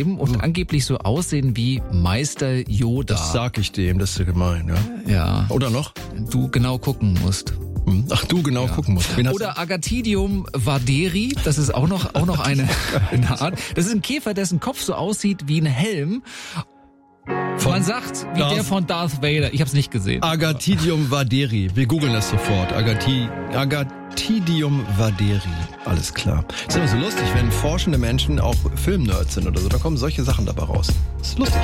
geben und angeblich so aussehen wie Meister Yoda. Das sag ich dem, das ist ja gemein, ja. Ja. Oder noch? Du genau gucken musst. Ach, du genau gucken musst. Oder Agathidium vaderi, das ist auch noch eine Art. Das ist ein Käfer, dessen Kopf so aussieht wie ein Helm. Man sagt, wie der von Darth Vader. Ich habe es nicht gesehen. Agathidium vaderi. Wir googeln das sofort. Agathidium vaderi. Alles klar. Ist immer so lustig, wenn forschende Menschen auch Filmnerds sind oder so. Da kommen solche Sachen dabei raus. Das ist lustig.